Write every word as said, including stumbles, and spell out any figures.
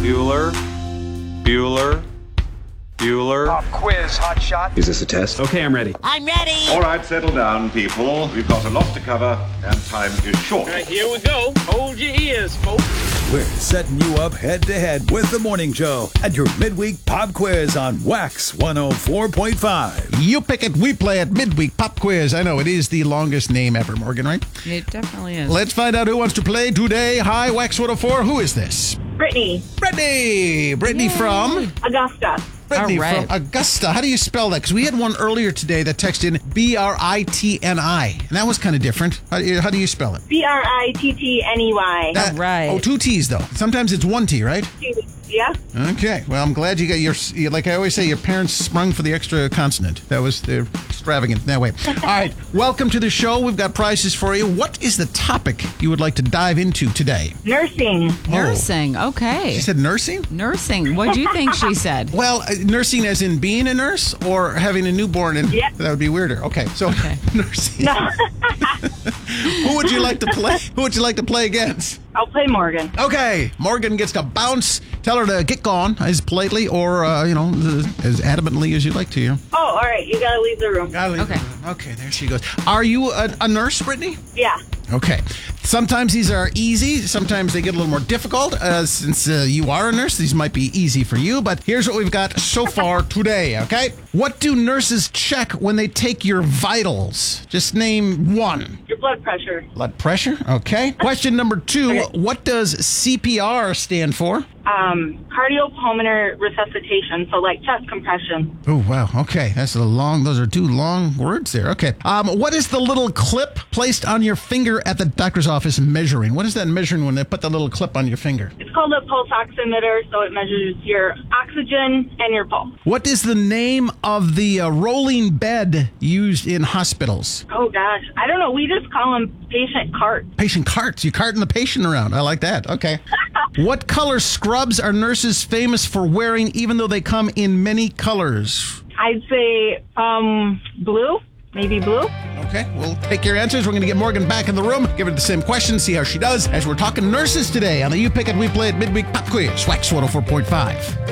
Bueller, Bueller, Bueller. Pop quiz, hot shot. Is this a test? Okay, I'm ready. I'm ready. All right, settle down, people. We've got a lot to cover, and time is short. All right, here we go. Hold your ears, folks. We're setting you up head-to-head with The Morning Show and your midweek pop quiz on Wax one oh four point five. You pick it, we play it. Midweek pop quiz. I know it is the longest name ever, Morgan, right? It definitely is. Let's find out who wants to play today. Hi, Wax one oh four. Who is this? Brittany. Brittany. Brittany from? Augusta. Brittany All right. from Augusta. How do you spell that? Because we had one earlier today that texted in B R I T N I. And that was kind of different. How do you, how do you spell it? B R I T T N E Y. That- All right. Oh, two T's, though. Sometimes it's one T, right? Yeah. Okay. Well, I'm glad you got your, you- like I always say, your parents sprung for the extra consonant. That was they're extravagant in that way. All right. Welcome to the show. We've got prizes for you. What is the topic you would like to dive into today? Nursing. Nursing. Okay. She said nursing? Nursing. What do you think she said? Well, uh, nursing as in being a nurse or having a newborn, and Yeah. that would be weirder. Okay, so Okay. nursing. No. Who would you like to play? Who would you like to play against? I'll play Morgan. Okay, Morgan gets to bounce. Tell her to get gone as politely or uh, you know as adamantly as you'd like to. You know. Oh, all right. You gotta leave the room. Gotta leave Okay. the room. Okay, there she goes. Are you a, a nurse, Brittany? Yeah. Okay. Sometimes these are easy. Sometimes they get a little more difficult. Uh, since uh, you are a nurse, these might be easy for you. But here's what we've got so far today, okay? What do nurses check when they take your vitals? Just name one. Your blood pressure. Blood pressure, okay. Question number two. Okay. What does C P R stand for? Um, cardiopulmonary resuscitation. So like chest compression. Oh, wow. Okay. That's a long, those are two long words there. Okay. Um, what is the little clip placed on your finger at the doctor's office measuring? What is that measuring when they put the little clip on your finger? It's called a pulse oximeter. So it measures your oxygen and your pulse. What is the name of the uh, rolling bed used in hospitals? Oh gosh. I don't know. We just call them patient cart. Patient carts. You carting the patient around. I like that. Okay. What color scrubs are nurses famous for wearing even though they come in many colors? I'd say um blue. Maybe blue. Okay, we'll take your answers. We're going to get Morgan back in the room, give her the same question, see how she does, as we're talking nurses today on the You Pick It, We Play It Midweek Pop Quiz, Wax one oh four point five.